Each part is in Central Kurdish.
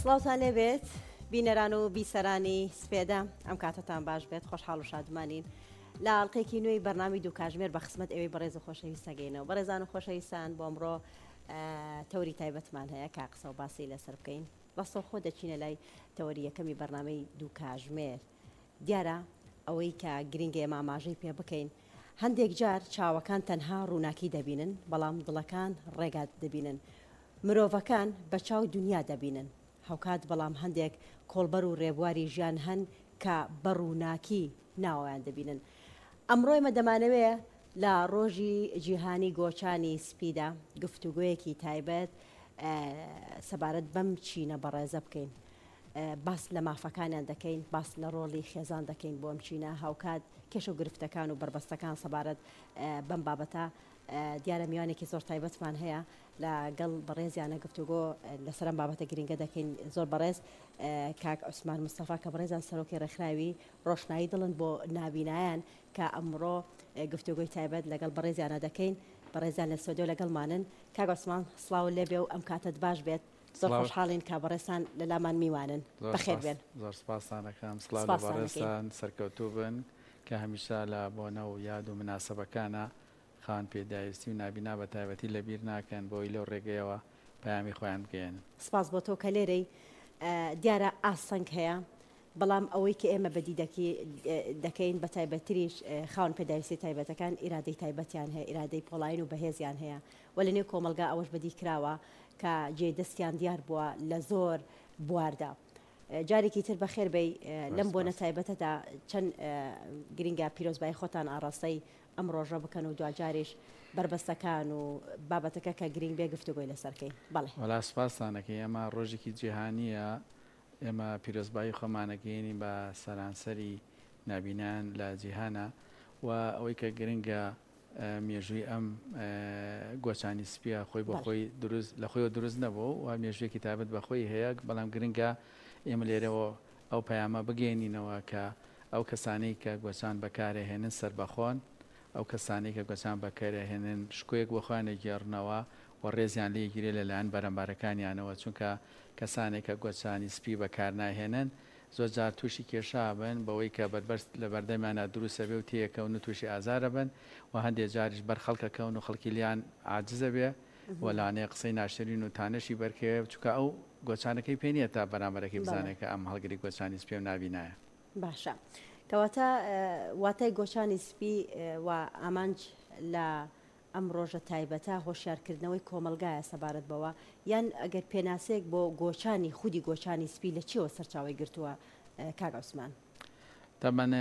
سڵاوتان لێبێت بینەران و بیسەرانی سپێدا ئەم کاتتان باش بێت خۆشحاڵ و شادمانین لە ئاڵلقێکی نوێی بەرنامی دوو کاتژمێر بە خزمەت ئێوەی بەڕێز و خۆشەویستەگەینەوە بەڕێزان و خۆشەویستان بۆ ئەمڕۆ تەوری تایبەتمان هەیە کا قسە و باسی لەسەر بکەین ڕاستە خۆ دەچینە لای تەوری یەکەمی بەرنامەی دوو کاتژمێر دیارە ئەوەی کە گرنگە ئێمە ئاماژەی پێ بکەین هەندێک جار چاوەکان تەنها ڕووناکی دەبینن بەڵام دڵەکان ڕێگات دەبینن مرۆڤەکان بە چاو دنیا دەبینن هەوکات بەڵام هەندێک کۆڵبەر و ڕێبواری ژیان هەن کە بە ڕووناکی ناوەیان دەبینن ئەمڕۆ ئێمە دەمانەوەیە لە ڕۆژی جیهانی گۆچانی سپیدا گفتوگویەکی تایبەت سەبارەت بەم چینە بەڕێزە بکەین باس لە مافەکانیان دەکەین باس لە ڕۆڵی خێزان دەکەین بۆ ئەم چینە هاوکات کێشە و گرفتەکان و بربەستەکان سەبارەت بەم بابەتە دیارە میوانێکی زۆر تایبەتمان هەیە لەگەڵ بەڕێزیانە گفتوگۆ لەسەرم بابەتە گرنگە دەکەین زۆر بەڕێز کاک عوسمان مستەفا کە بەڕێزان سەرۆکی ڕێکخراوی ڕۆشنایی دڵن بۆ نابینایان کە ئەمڕۆ گفتوگۆی تایبەت لەگەڵ بەڕێزیانە دەکەین بەڕێزیان لە سۆدیۆ لەگەڵمانن کاک عوسمان سڵاو لێبێ و ئەم کاتت باش بێت زۆر خۆشحاڵین کا بەڕێستان لە لامان میوانن بەخێر بێن زۆر سپاسانەکەم سڵاو لە بەڕێستان سەرکەوتوو بن کە هەمیشە لە بۆنە و یاد و مناسبەکانە خان پێداویستی و نابینا بە تایبەتی لەبیر ناکەن بۆی لەو ڕێگەیەوە پەیامی خۆیان بگەێن سپاس بۆ تۆ کە لێرەی دیارە ئاسەنگ هەیە بەڵام ئەوەی کە ئێمە بەدی دەکەین بە تایبەتریش خاون پێداویستی تایبەتەکان ئیرادەی تایبەتیان هەیە ئیرادەی پۆڵاین و بەهێزیان هەیە و لە نێو کۆمەلگا ئەوەش بەدی کراوە کە جێدەستیان دیار بووە لە زۆر بواردا جارێکی تر بەخێر بێ لەم بۆنە تایبەتەدا چەند گرنگە پیرۆزبای خۆتان ئاڕاستەی ئەم ڕۆژە بکەن و دوجاریش بربەستەکان و بابەتەکە کە گرنگ بێ گفتوگۆی لەسەرکەین بەڵێ وەلا سپاسانەکەی ئێمە ڕۆژێکی جیهانیە ئێمە پیرۆزبایی خۆمانەگەینی بە سەرانسەری نابینان لە جیهانە و ئەوەی کە گرنگە مێژووی ئەم گۆچانی سپیە خۆی بە خۆی لە خۆیەوە دروست نەبوو و مێژوویەکی تایبەت بە خۆی هەیە بەڵام گرنگە ئێمە لێرەوە ئەو پەیامە بگەێنینەوە کە ئەو کەسانەی کە گۆچان بەکارهێنن سەربەخۆن ئەو کەسانی کە گۆچان بەکارهێنن شکۆیەک بۆ خۆیان گێڕنەوە و ڕێزیان لێگیرێ لەلایەن بەرەمبارەکانیانەوە چونکە کەسانێک کە گۆچانی سپی بەکار ناهێنن زۆر جار تووشی کێشا بن بەوەی کە بەربەست لە بەردەمانە دروستە بێ و تێکەون و تووشی ئازارە بن و هەندێک جاریش بەر خەڵکەکەون و خەڵکی لیان عاجزە بێ وەلانەیە قسەی ناشرین و تانەشی بەرکەوێ چونکە ئەو گۆچانەکەی پێ نییە تا بەرامبەرەکەی بزانێت کە ئەم هەڵگری گۆچانی سپی و نابینایە باشە کەواتە واتای گۆچانی سپی و ئامانج لە ئەم ڕۆژە تایبەتە هۆشیارکردنەوەی کۆمەلگایە سەبارەت بەوە یان ئەگەر پێناسێک بۆ گۆچانی خودی گۆچانی سپی لە چیەوە سەرچاوی گرتووە کاک عوسمان تەمەن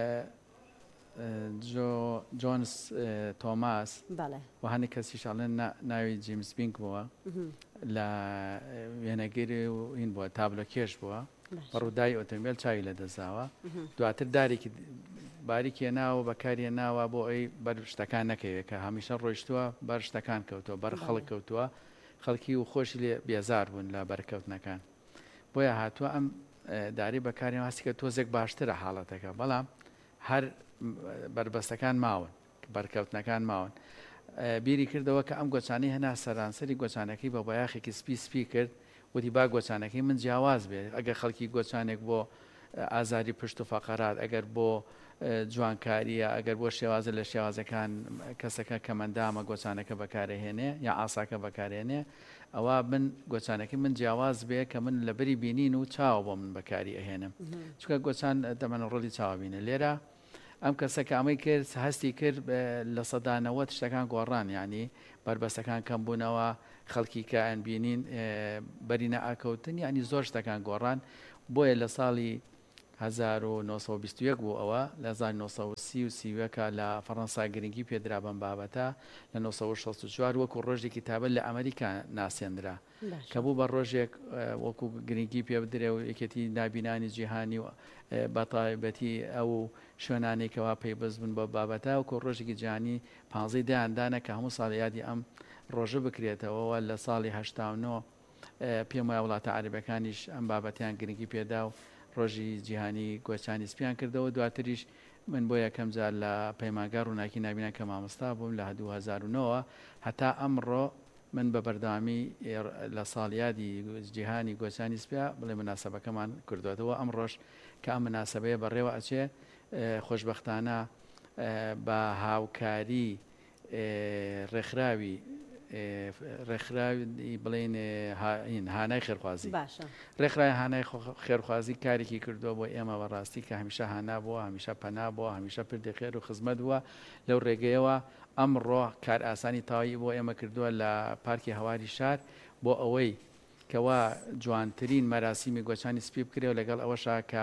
جۆنس تۆماس و هەنی کەسیشاڵێن ناوی جیمس بینک بووە لە وێنەگیری و این بووە تابلۆکێش بووە ڕوودای ئۆتۆمبیل چاوی لە دەزاوە دواتر دارێکی باریکێ ناوە بەکاریە ناوە بۆ ئەی بەر شتەکان نەکەوێت کە هەمیشە ڕۆیشتووە بەر شتەکان کەوتووە بەر خەڵک کەوتووە خەڵکی و خۆشی لێ بێزار بوون لە بەرکەوتنەکان بۆیە هاتووە ئەم داری بەکاری هەستی کە تۆزێک باشترە حاڵەتەکە بەڵام هەر بربەستەکان ماون بەرکەوتنەکان ماون بیری کردەوە کە ئەم گۆچانەی هەنا سەرانسەری گۆچانەکەی بە بایاخێکی سپی کرد وتی با گۆچانەکەی من جیاواز بێ ئەگەر خەڵکی گۆچانێک بۆ ئازاری پشت و فەقەرات ئەگەر بۆ جوانکاریە ئەگەر بۆ شێوازە لە شێوازەکان کەسەکە کەمەندامە گۆچانەکە بەکارهێنێ یا ئاساکە بەکارهێنێ ئەوە من گۆچانەکەی من جیاواز بێ کە من لە بەری بینین و چاوە بۆ من بەکاری ئەهێنم چونکە گۆچان دەمەنە ڕۆلی چاوبینە لێرە ئەم کەسەکە ئەمەی کرد هەستی کرد لە سەدانەوە شتەکان گۆڕان یعنی بربەستەکان کەم بوونەوە خەڵکی کە ئەن بینین بەرینە ئاکەوتن ینی زۆر شتەکان گۆڕان بۆیە لە ساڵی 1920 بوو ئەوە لە 1930 لە فەڕەنسا گرنگی پێدرا بەم بابەتە لە 1964 وەکو ڕۆژێکی تابەت لە ئەمریکا ناسێنرا کە بوو بە ڕۆژێک وەکو گرنگی پێ بدرێ و یەکێتی نابینانی جیهانی و بەتایبەتی ئەو شوێنانێکەوە پەیوەست بن بە بابەتە وەکو ڕۆژێکی جیهانی 15 دایاندانە کە هەموو ساڵ یادی ئەم ڕۆژە بکرێتەوە لە ساڵی 89 پێم وایە وڵاتە عەرەبیەکانیش ئەم بابەتیان گرنگی پێدا و ڕۆژی جیهانی گۆچانی سپیان کردەوە دواتریش من بۆ یەکەم جار لە پەیمانگا ڕووناکی نابینان کە مامۆستا بووم لە 2009 هەتا ئەمڕۆ من بە بەردەوامی لە ساڵیادی جیهانی گۆچانی سپیا بڵێ مناسبەکەمان کردوێتەوە ئەمڕۆژ کە ئەم مناسبەیە بەڕێوە ئەچێ خۆشبەختانە بە هاوکاری ڕێکخراوی بڵێن هانای خێرخوازی ڕێکخراوی هانای خێرخوازی کارێکی کردووە بۆ ئێمە بەڕاستی کە هەمیشە هانا بووە هەمیشە پەنا بووە هەمیشە پردی خێر و خزمەت بووە لەو ڕێگەیەوە ئەمڕۆ کار ئاسانی تاوایی بۆ ئێمە کردووە لە پارکی هەواری شار بۆ ئەوەی کەوا جوانترین مەراسیمی گۆچانی سپی بکرێ و لەگەڵ ئەوەشا کە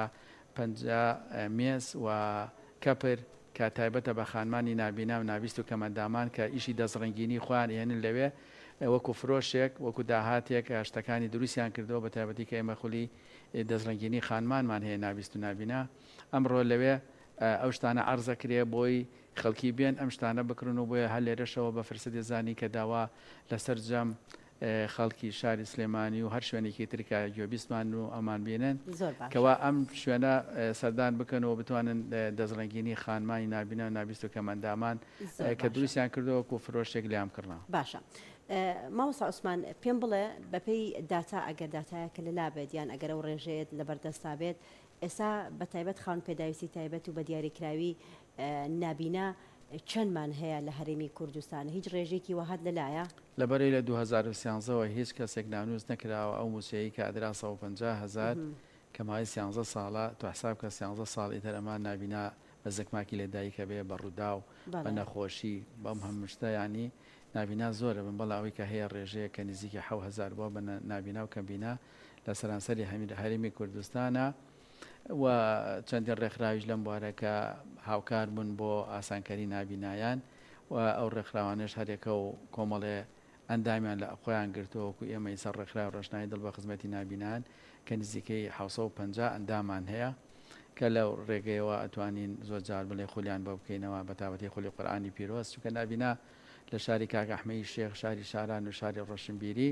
50 مێز و کەپر کە تایبەتە بە خانمانی نابینا و ناویست و کەمەندامان کە ئیشی دەستڕنگینی خۆیان هێنن لەوێ وەکو فرۆشێک وەکو داهاتێک شتەکانی دروستیان کردەوە بە تایبەتی کە ئێمە خولی دەستڕنگینی خانمانمان هەیە ناویست و نابینا ئەمڕۆ لەوێ ئەو شتانە عەرزە کرێ بۆی خەڵکی بێن ئەم شتانە بکڕن و بۆیە هەر لێرەشەوە بە فرسەتی زانی کە داوا لەسەر جەم خەڵکی شاری سلێمانی و هەر شوێنێکی ترکە گوێبیستمان و ئەمان بینن کەوا ئەم شوێنە سەردان بکەنەوە بتوانن دەستڕنگینی خانمانی نابینا و نابیست و کەمەندامان کە دروستیان کردەوە و فرۆشتێک لیام کردنەوە. باشە مامۆستا عوسمان پێم بڵێ بەپێی داتا ئەگەر داتایە کە لەلا بێت یان ئەگەر ئەو ڕێژەیەت لەبەردەستا بێت ئێستا بە تایبەت خاون پێداویستی تایبەت و بە دیاریکراوی نابینا چەندمان هەیە لە هەرێمی کوردستان هیچ ڕێژێکی وهات لەلایە لەبەرەی لە 2013ەوە هیچ کەسێک نانووس نەکراوە ئەو موسیایی کە ئەدرا 150,000 کە ماوەی 13 ساڵە تو حساب کە 13 ساڵ ئیتر ئەمان نابینا بە زەکماکی لێدایکە بێ بە ڕوودا و بە نەخۆشی بەم هەموو شتە ینی نابینا زۆرە بن بەڵام ئەوەی کە هەیە ڕێژەیە کە نزیکی 7,000 بۆ بە نابینا و کەمبینا لە سەرانسەری هەرێمی کوردستانە و چەندین ڕێکخراویش لەم بوارەکە هاوکار بوون بۆ ئاسانکاری نابینایان و ئەو ڕێکخراوانش هەرێکە و کۆمەڵێ ئەندامیان لە خۆیان گرتووەکو ئێمە سەر ڕێکخراو ڕۆشنایی دڵ بە خزمەتی نابینان کە نزیکەی 750 ئەندامان هەیە کە لەو ڕێگەیەوە ئەتوانین زۆر جار بڵێ خولیان بە بکەینەوە بە تابەتی خولی قورئانی پیرۆز چونکە نابینا لە شاری کاک ئەحمەدی شێخ شاری شاران و شاری ڕۆشنبیری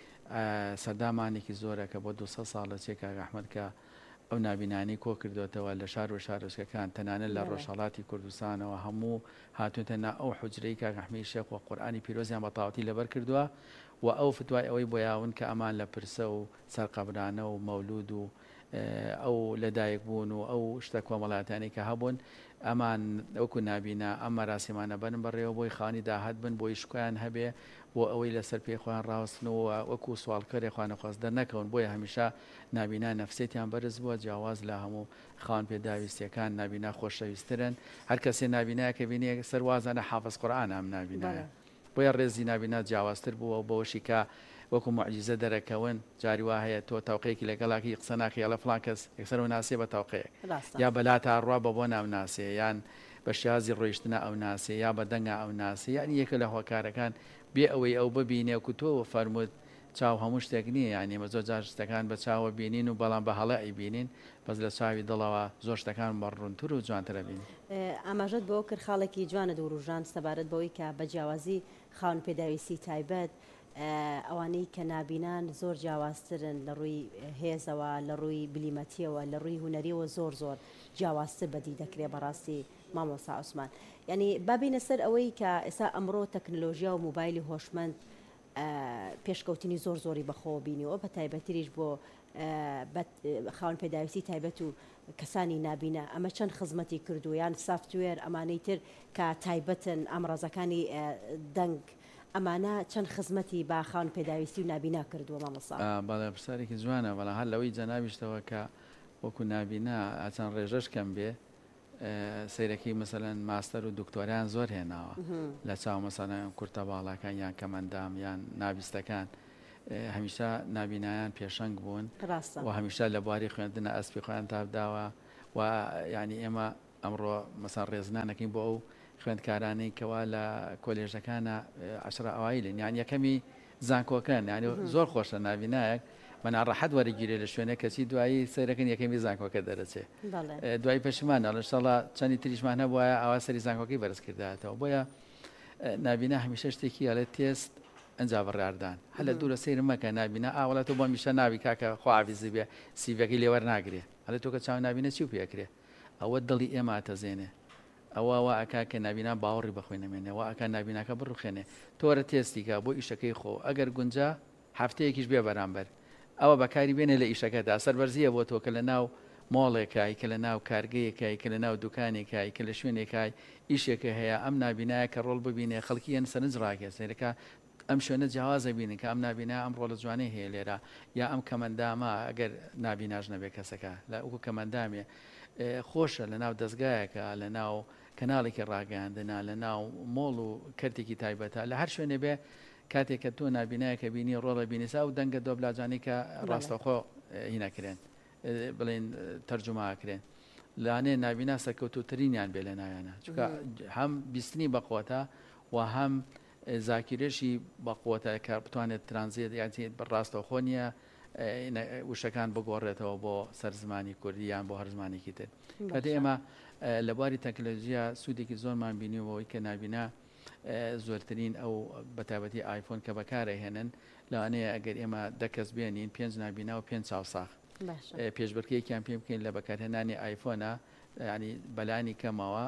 سەردامانێکی زۆرە کە بۆ 200 ساڵە چێ کاک ئەحمەد کە ئەو نابینانی کۆ کردوێتەوە لە شار و شارۆچکەکان تەنانەت لە ڕۆژهەڵاتی کوردستانەوە هەموو هاتوونتە نا ئەو حوجرەی کاک ئەحمەدی شێخ و قورئانی پیرۆزیان بە تەواوەتی لەبەر کردووە و ئەو فتوای ئەوەی بۆیاون کە ئەمان لە پرسە و سەرقەبرانە و مەولود و ئەو لەدایک بوون و ئەو شتە کۆمەڵاتانی کە هەبوون ئەمان ئەوکو نابینا ئەم مەراسیمانە بەرن بەڕێوە بۆی خانی داهات بن بۆی شکۆیان هەبێ بۆ ئەوەی لەسەر پێخۆیان ڕاوستنەوە وەکو سوالکەرێ خوانەخواست دەرنەکەون بۆیە هەمیشە نابینا نەفسێتیان بەرز بووە جیاواز لە هەموو خاون پێداویستیەکان نابینا خۆشەویستترن هەر کەسێ نابینایە کە بینێ سەر وازانە حافظ قورئان ئەم نابینایە بۆیە ڕێزی نابینا جیاوازتر بووە و بۆشی کە وەکو معجزە دەرەکەون جاری وا هەیە تۆ تاوقەیەکی لەگەڵاکی قسە ناکەی لە فڵان کەس یەکسەر و ناسێ بە تاوقەیەک یا بەلا تا ڕوا بە بۆ ناو ناسێ یان بە شیازی ڕۆیشتنە ئەو ناسێ یا بە دەنگە ئەو ناسێ یعنی یەکە لە هۆکارەکان بێ ئەوەی ئەو ببینێ و تۆ فەرمووت چاو هەموو شتێک نییە یعنی مە زۆر جار شتەکان بە چاوە بینین و بەڵام بە هەڵە ئەیبینین بەس لە چاوی دڵەوە زۆر شتەکان بەڕوونتر و جوانترە بینین. ئاماژەت بۆ کرد خاڵێکی جوانە دووڕژان سەبارەت بەوەی کە بە جیاوازی خاون پێداویستی تایبەت ئەوانەی کە نابینان زۆر جیاوازترن لە ڕووی هێزەوە لە ڕووی بلیمەتیەوە لە ڕووی هوەریەوە زۆر جیاوازتر بەدی دەکرێت بەڕاستی مامۆستا عوسمان ینی بابینە سەر ئەوەی کە ئێستا ئەمڕۆ تەکنۆلۆژیا و موبایلی هۆشمەند پێشکەوتنی زۆری بەخۆ بینیەوە بە تایبەتریش بۆ خاون پێداویستی تایبەت و کەسانی نابینە ئەمە چەند خزمەتی کردویان سافتوێر ئەمانەی تر کە تایبەتن ئەمڕازەکانی دەنگ ئەمانە چەند خزمەتی با خاون پێداویستی و نابینا کردووە مامۆستا. بەڵێ پرسیارێکی جوانە بەڵام هەر لەوەی جەنابیشتەوە کە وەکو نابینا چەند ڕێژەش کەم بێ سیرەکەی مەسەلەن ماستەر و دکتۆریان زۆر هێناوە لە چاو مەسەلەن کورتە باڵەکان یان کەمەندام یان نابیستەکان هەمیشە نابینایان پێشەنگ بوون و هەمیشە لە بواری خوێندنە ئەسپی خۆیان تابداوە و ینی ئێمە ئەمڕۆ مەسەڵ ڕێزنانەکەین بۆ ئەو خوێندکارانەی کەوا لە کۆلێژەکانە عەشرە ئەوایلن یان یەکەمی زانکۆکەن ینی زۆر خۆشە نابینایەک بەناڕەحەت وەرەگیرێ لە شوێنە کەسی دوایی سەیرەکەن یەکەمی زانکۆکە دەرەچێ دوای پەشمانە لە شەڵا چەندی تریشمان هەبووە ئاوا سەری زانکۆکەی بەرز کردایەتەوە بۆیە نابینا هەمیشە شتێکی ئەڵێ تێست ئەنجا بەڕاردان هەر لە دوورە سەیر مەکە نابینا ئاوەڵە تۆ بۆ میشە ناوی کاکە خواویزی بێ سیڤەکەی لێوەرناگرێ هەڵێ تۆ کە چاو نابینە چی و پێکرێ ئەوە دڵی ئێمە ئەتەزێنێ ئەوە واکە کە نبینا باوەڕی بخوێنەمێنێ واکە نبیناکە بڕوخێنێ تۆرە تێستیکە بۆ ئیشەکەی خۆ ئەگەر گونجا هەفتەیەکیش بێ بەرامبەر ئەوە بەکاری بێنێ لە ئیشەکەدا سەربەرزیە بۆ تۆ کە لە ناو مۆڵێکای کە لە ناو کارگەیەکای کە لە ناو دوکانێکای کە لە شوێنێکای ئیشێکە هەیە ئەم نبینایە کە ڕۆڵ ببینێ خەڵکیان سەرنج ڕاکێسێرەکە ئەم شوێنە جیاوازە بینن کە ئەم نبینا ئەم ڕۆڵە جوانەی هەیە لێرە یا ئەم کەمەندامە ئەگەر نبیناش نەبێ کەسەکە لە ئەوکو کەمەندامێ خۆشە لە ناو دەستگایەکە لە ناو کەناڵێکی ڕاگەاندنا لە ناو مۆڵ و کەرتێکی تایبەتە لە هەر شوێنێ بێ کاتێک کە تۆ نبینایەکە بینی ڕۆڵە بینیسا و دەنگە دۆبلاجانی کە ڕاستەخۆ هینەکرێن بڵێن تەرجماکرێن لانێ نبینا سەرکەوتوترینیان بێ لە ناویانە چونکە هەم بیستنی بەقوتە و هەم زاکیرێشی بەقوتە کە بتوانێت ترانزیت یاتی بەڕاستەخۆ نییە وشەکان بگۆڕێتەوە بۆ سەر زمانی کوردی یان بۆ هەر زمانێکی تر کەدە ئێمە لە باری تەکنۆلۆژیا سوودێکی زۆرمان بینیەوەی کە نبینا زۆرترین ئەو بەتابەتی ئایفۆن کە بەکارەهێنن لەوانەیە ئەگەر ئێمە دەکەس بێنین 5 نبینا و 5 چاوساخ پێشبڕکەیەکیان پێ بکەین لە بەکارهێنانی ئایفۆنە ینی بەلانی کەمەوە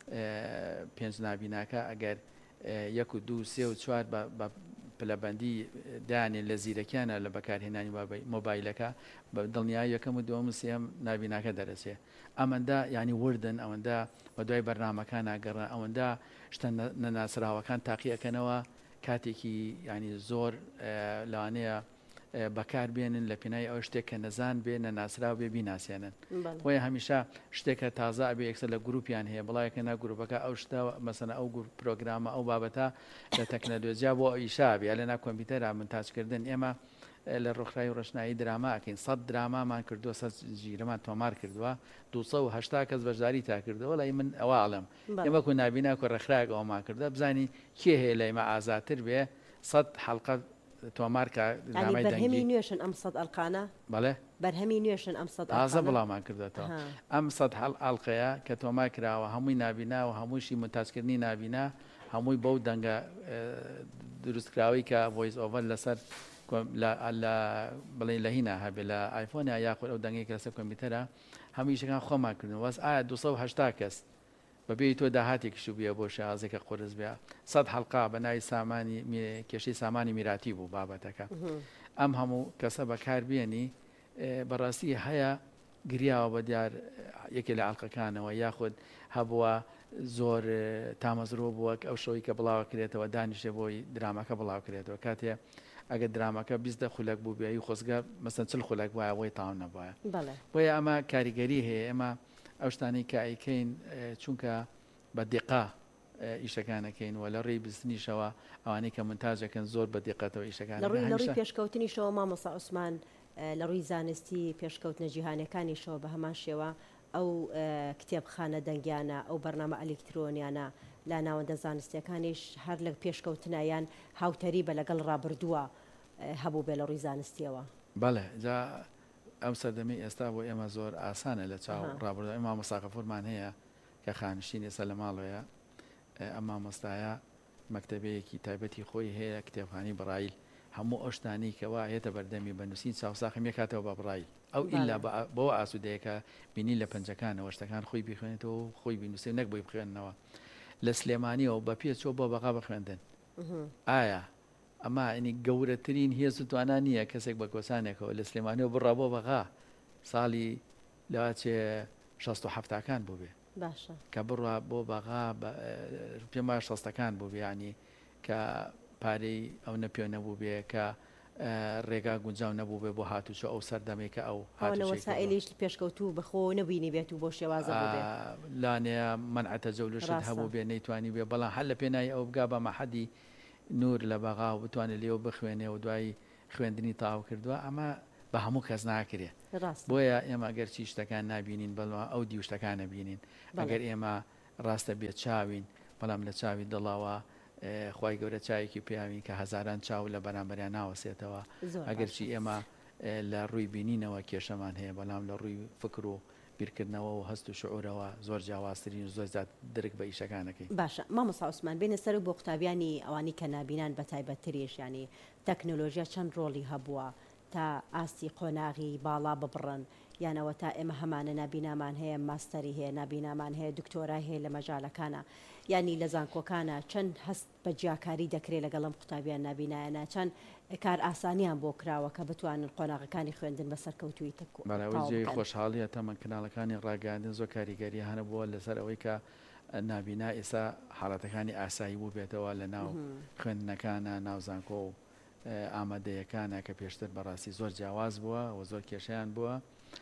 5 نبیناکە ئەگەر 1 و 2 3 و 4 بە پلەبەندی دانێ لە زیرەکیانە لە بەکارهێنانی مۆبایلەکە بە دڵنیایی یەکەم و دووەم و سێم نبیناکە دەرەچێ ئەمەندە ینی وردن ئەوەندە بە دوای بەرنامەکان ناگەڕن ئەوەندە شتە نەناسراوەکان تاقیەکەنەوە کاتێکی ینی زۆر لەوانەیە بەکار بێنن لە پێنای ئەو شتێک کە نەزان بێ نەناسراو بێ بیناسیێنن بۆیە هەمیشە شتێکە تازە ئەبێ یەکسەر لە گروپیان هەیە بڵایەکە نە گروپەکە ئەو شتە مەسەنە ئەو پرۆگرامە ئەو بابەتە لە تەکنەلۆژیا بۆ ئیشاب یا لەنا کۆمپیوتەرا منتاجکردن ئێمە لە ڕۆخرای ڕۆشنایی دراما ئەکەین 100 درامامان کردووە 100 ژیرەمان تۆمار کردووە 280 کەس بەشداری تا کردەوە لای من ئەوە ئاڵم ئێمە کو نبینا کە ڕێکخراک ئەومان کردە بزانی کێ هەیە لە ئێمە ئازاتر بێ 100 حەڵقە تۆمارکە بەرهەمی نوێشن ئەم 100 ئەڵقانە بەڵێ بەرهەمی نوێشن ئەم 100 ئازە بڵاومان کردێتەوە ئەم 100 ئەڵقەیە کە تۆمار کراوە هەمووی نبینا و هەمووشی منتاجکردنی نبینا هەمووی بەو دەنگە دروستکراوی کە ڤۆیس ئۆڤەر لەسەر بڵێن لە هینە هەبێ لە ئایفۆنیا یاخود ئەو دەنگێک لەسەر کۆمپیوتەرە هەموو یشەکان خۆمان کردن وەس ئایا 280 کەس بەبێ تۆ داهاتێکیش بێ بۆ شازێکە قورس بێ 100 حەڵقا بە ناوی سامانی کێشەی سامانی میراتی بوو بابەتەکە ئەم هەموو کەسە بەکار بێنی بەڕاستی هەیە گریاوە بە دیار یەکێ لە عەڵقەکانەوە یاخود هەبووە زۆر تامەزرۆ بووە ئەو شەوەی کە بڵاو کرێتەوە دانیشێ بۆی درامەکە بڵاو کرێتەوە کاتێ ئەگەر درامەکە 20 خولەک بوو بێ خۆزگە مەسەن 40 خولەک وایە بۆی تاو نەبووە بۆیە ئەمە کاریگەری هەیە ئێمە ئەو شتانەی کە ئەیکەین چونکە بە دیقا ئیشەکانەکەین و لە ڕێی بستنیشەوە ئەوانەی کە منتاجەکەن زۆر بە دیقەتەوە ئیشەکان لە ڕووی پێشکەوتنیشەوە مامۆستا عوسمان لە ڕووی زانستی پێشکەوتنە جیهانیەکانیشەوە بە هەمان شێوە ئەو کتێبخانە دەنگیانە ئەو بەرنامە ئەلکترۆنیانە لا ناوەندە زانستیەکانیش هەر لە پێشکەوتنایان هاوتەری بە لەگەڵ ڕابردووە هەبوو بێ لە ڕووی زانستیەوە بەڵێ جا ئەم سەردەمی ئێستا بۆ ئێمە زۆر ئاسانە لە چاو ڕابردووە ئێمە مامۆستاقەفۆرمان هەیە کە خانشین ئێستا لە ماڵەیە ئەم مامۆستایە مەکتەبەیەکی تایبەتی خۆی هەیە کتێبخانەی بڕایل هەموو ئەو شتانەی کەوا هێتە بەردەمی بەنووسین چاوساخم یەکاتەوە بە بڕایل ئەو ئیلا بۆ ئاسوودەیەکە بینی لە پەنجەکانەوە شتەکان خۆی بخوێنێتەوە خۆی بینوسێ نەک بۆی بخوێننەوە لە سلێمانیەوە بە پێچۆ بۆ بەغا بخوێندن ئایا ئەمە ئەنی گەورەترین هێز و توانان نییە کەسێک بە کۆسانێکەوە لە سلێمانیەوە بڕا بۆ بەغا ساڵی لەواچێ 67کان بوو بێ کە بڕوا بۆ بەغا پێما 60کان بوو بێ کە پارەی ئەو نەپێ نەبوو بێ کە ڕێگا گونجاو نەبوو بێ بۆ هاتوچۆ ئەو سەردەمێکە ئەو هاوسائلیش پێشکەوتوو بەخۆ نەبینی بێت و بۆ شێوازە لانەیە منعەتە جەولشت هەبوو بێ نەیتوانی بێ بەڵام هەر لە پێناوی ئەو بگا بە مەحەدی نور لە بەغا و بتوانێت لێو بخوێنێ و دوای خوێندنی تاو کردووە ئەمە بە هەموو کەس ناکرێ بۆیە ئێمە ئەگەر چی شتەکان نبینین بەڵام ئەو دی شتەکانە بینین ئەگەر ئێمە ڕاستە بێت چاوین بەڵام لە چاوی دڵاوە خی گەورە چاوێکی پیاوین کە هەزاران چاو لە بەرامبەریان ناوەسێتەوە ئەگەرچی ئێمە لە ڕووی بینینەوە کێشەمان هەیە بەڵام لە ڕووی فکر و بیرکردنەوە و هەست و شعورەوە زۆر جیاوازترین زۆر زیاد درک بە ئیشەکانەکەی باشە مامۆستا عوسمان بێنە سەر بۆ قوتابیانی ئەوانی کە نابینان بە تایبەتتریش ینی تەکنۆلۆژیا چەند ڕۆڵی هەبووە تا ئاستی قۆناغی باڵا ببڕن یانەوە تا ئێمە هەمانە نابینامان هەیە ماستەری هەیە نابینامان هەیە دکتۆرای هەیە لە مەجالەکانە ینی لە زانکۆکانە چەند هەست بە جیاکاری دەکرێت لەگەڵم قوتابیان نابینایانە چەند کار ئاسانیان بۆ کراوە کە بتوانن قۆناغەکانی خوێندن بەسەر کەوتوی بەڵاوەی خۆشحاڵیە تەمەن کەناڵەکانی ڕاگەاندن زۆر کاریگەری هەنە بووە لەسەر ئەوەی کە نابینا ئێستا حاڵەتەکانی ئاسایی بوو بێتەوە لە ناو خوێندنەکانە ناوزانکۆ و ئامادەیەکانە کە پێشتر بەڕاستی زۆر جیاواز بووە و زۆر کێشیان بووە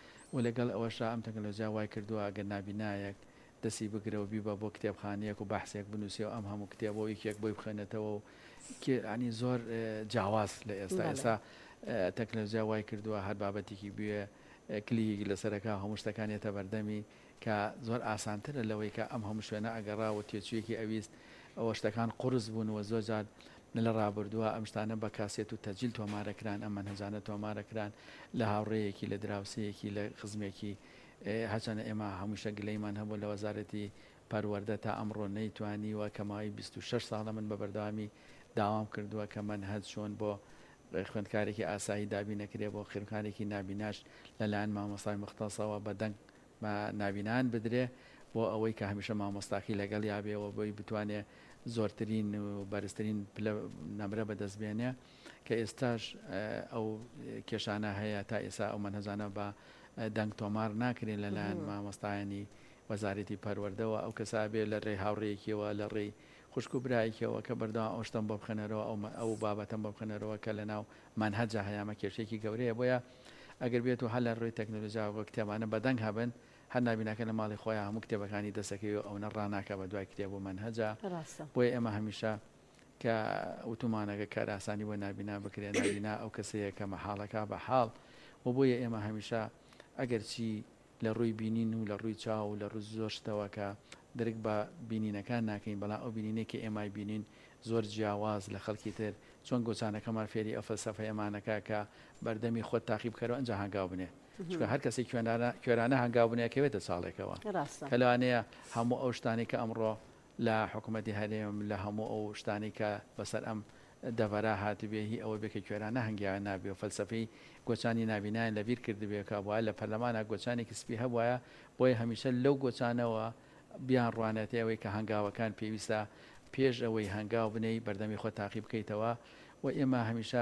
و لەگەڵ ئەوەشا ئەم تەکنۆلۆژیا وای کردووە ئەگەر نابینایەک دەستی بگرەوە بیبە بۆ کتێبخانەیەک و بەحسێک بنووسێ و ئەم هەموو کتێبەوە یەکێک بۆی بخوێنێتەوە و ینی زۆر جیاواز لە ئێستا تەکنۆلۆژیا وای کردووە هەر بابەتێکی بوێ کلیکی لەسەرەکە هەموو شتەکانێتە بەردەمی کە زۆر ئاسانترە لەوەی کە ئەم هەموو شوێنە ئەگەڕاوە تێچوویەکی ئەویست ئەوە شتەکان قورس بوون و زۆر جار لە ڕابردووە ئەم شتانە بە کاسێت و تەجیل تۆمارەکران ئەم منهەجانە تۆمارەکران لە هاوڕێیەکی لە دراوسەیەکی لە خزمێکی هەچەنە ئێمە هەمووشە گلەیمان هەبوو لە وەزارەتی پەروەردە تا ئەمڕۆ نەیتوانیوە کەماوەی 26 ساڵە من بە بەردەوامی داوام کردووە کە منهەج چۆن بۆ خوێندکارێکی ئاسایی دابی نەکرێ بۆ خوێندکارێکی نابیناش لەلایەن مامۆستای مختصەوە بەدەنگ نابینان بدرێ بۆ ئەوەی کە هەمیشە مامۆستاقی لەگەڵ یابێەوە بۆی بتوانێت زۆرترین و بەرزترین نەمرە بەدەستبێنێ کە ئێستاش ئەو کێشانە هەیە تا ئێستا ئەو منهەجانە بە دەنگ تۆمار ناکرێن لەلایەن مامۆستایانی وەزارەتی پەروەردەوە ئەو کەسا بێ لە ڕێی هاوڕێیەکیەوە لە ڕێی خوشک و برایەکەوە کە بەردەوام ئەو شتم بۆ بخەنەرەوە ئەو بابەتەم بۆ بخەنەرەوە کە لە ناو منهەجە هەیەمە کێشێکی گەورەیە بۆیە ئەگەر بێت و هەر لە ڕووی تەکنۆلۆژیا بۆ کتێبانە بەدەنگ هەبن هەر نابیناکە لە ماڵی خۆیان هەموو کتێبەکانی دەسەکەی و ئەو نەڕاناکە بە دوای کتێب و منهەجە بۆیە ئێمە هەمیشە کە ئۆتومانەکە کار ئاسانی بۆ نابینا بکرێن نابینا ئەو کەسەیە کە مەحاڵەکە بە حاڵ و بۆیە ئێمە هەمیشە ئەگەر چی لە ڕووی بینین و لە ڕووی چاو و لە ڕووی زۆر شتەوە کە درک بە بینینەکان ناکەین بەڵام ئەو بینینێکی ئێمای بینین زۆر جیاواز لە خەڵکی تر چۆن گۆچانەکەمان فێری ئەو فەلسەفەی ئەمانەکە کە بەردەمی خۆت تاقی بکەرەوە ئەنجا هەنگاو بنێ چونکە هەر کەسی کوێرانە هەنگاو بنێکەوێتە چاڵێکەوە کە لەوانەیە هەموو ئەو شتانی کە ئەمڕۆ لە حکوومەتی هەرێم لە هەموو ئەو شتانی کە بەسەر ئەم دەڤەرا هاتبێهی ئەوە بێکە کوێرانە هەنگیان نابێ و فەلسەفەی گۆچانی نابینایان لەبیر کردبێکە بووە لە پەرلەمانە گۆچانێکی سپی هەبووە بۆیە هەمیشە لەو گۆچانەوە بیان ڕوانێتەوەی کە هەنگاوەکان پێویستە پێش ئەوەی هەنگاو بنەی بەردەمی خۆ تاقی بکەیتەوە و ئێمە هەمیشە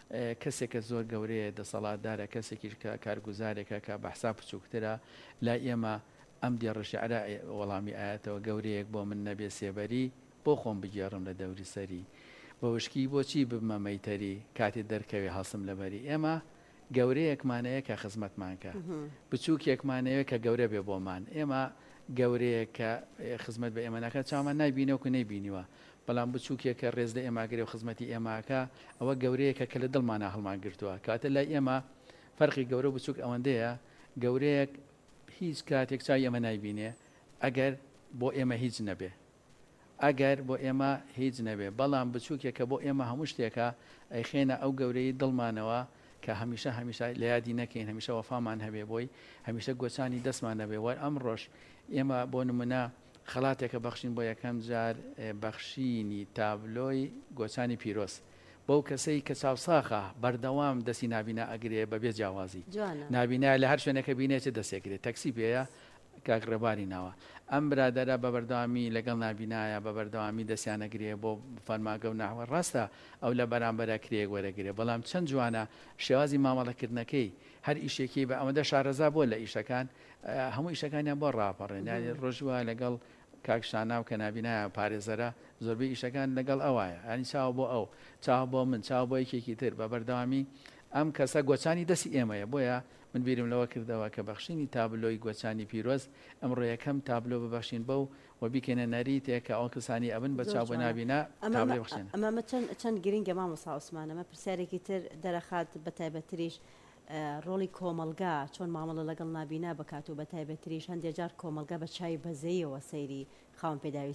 کەسێکە زۆر گەورەیە دەسەڵاتدارە کەسێکی کارگوزارێکە کە بەحسا بچووکترە لا ئێمە ئەم دیێڕەشیعرا وەڵامی ئاەتەوە گەورەیەک بۆ من نەبێ سێبەری بۆ خۆم بگێڕم لە دەوری سەری بە وشکی بۆچی ببمە مەیتەری کاتی دەرکەوێ هەڵسم لەبەری ئێمە گەورەیەکمانەیە کە خزمەتمانکە بچووکێکمانەیە کە گەورە بێ بۆمان ئێمە گەورەیە کە خزمەت بە ئێمەەکە چامان نایبینەوە و نەیبینیوە بەڵام بچووکێکە ڕێز لە ئێماگرێ و خزمەتی ئێماکە ئەوە گەورەیەکە کە لە دڵمانە هەڵمان گرتووە کاتە لای ئێمە فەرقی گەورە بچووک ئەوەندەیە گەورەیەک هیچ کاتێک چای ئێمە نایبینێ ئەگەر بۆ ئێمە هیچ نەبێ ئەگەر بۆ ئێمە هیچ نەبێ بەڵام بچووکێکە بۆ ئێمە هەموو شتێکە ئەیخێنە ئەو گەورەی دڵمانەوە کە هەمیشە لە یادی نەکەین هەمیشە وەفامان هەبێ بۆی هەمیشە گۆچانی دەستمان نەبێ وەر ئەم ڕۆژ ئێمە بۆ نمونە خەڵاتێکە بەخشین بۆ یەکەم جار بەخشینی تابلۆی گۆچانی پیرۆز بەو کەسەی کە چاوساخە بەردەوام دەستی نابینا ئەگرێ بەبێ جیاوازی نابینا لە هەر شوێنەکە بینێتە دەسێکرێت تەکسی پێەیە کاکڕێباری ناوە ئەم برادەرە بە بەردەوامی لەگەڵ نابینایە بە بەردەوامی دەستیانەگرێ بۆ فەرماگە و ناوە ڕاستە ئەو لە بەرامبەرە کرێک وەرەگرێ بەڵام چەند جوانە شێوازی مامەڵەکردنەکەی هەر ئیشێکی بە ئەوەندە شارەزا بۆ لە ئیشەکان هەموو ئیشەکانیان بۆ ڕاپەڕێن یانی ڕۆژوە لەگەڵ کاکشانە و کە نابینایە پارێزەرە زۆربەی ئیشەکان لەگەڵ ئەوایە ینی چاو بۆ ئەو چاو بۆ من چاو بۆ یەکێکی تر بە بەردەوامی ئەم کەسە گۆچانی دەستی ئێمەیە بۆیە من بیرم لەوە کردەوە کە بەخشینی تابلۆی گۆچانی پیرۆز ئەمڕۆ یەکەم تابلۆ ببەخشین بەو و بیکەنە نەریتێک کە ئەو کەسانی ئەبن بە چاو بۆ نابینا تابلۆ بخشێن ئەمە چەند گرنگە مامۆستا عوسمان ئەمە پرسیارێکی تر دەرەخات بە تایبەتریش ڕۆڵی کۆمەلگا چۆن مامەڵە لەگەڵ نابینا بکات و بە تایبەتریش هەندێک جار کۆمەلگا بە چای بەزەیەوە سەیری خاوەن پێداوی